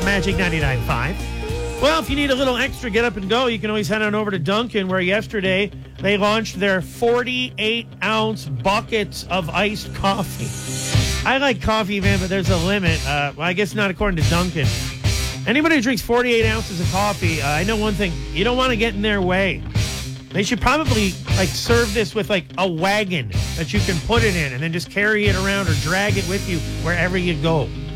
Magic 99.5. Well, if you need a little extra get up and go, you can always head on over to Dunkin', where yesterday they launched their 48-ounce buckets of iced coffee. I like coffee, man, but there's a limit. Well, I guess not according to Dunkin'. Anybody who drinks 48 ounces of coffee, I know one thing. You don't want to get in their way. They should probably serve this with a wagon that you can put it in and then just carry it around or drag it with you wherever you go.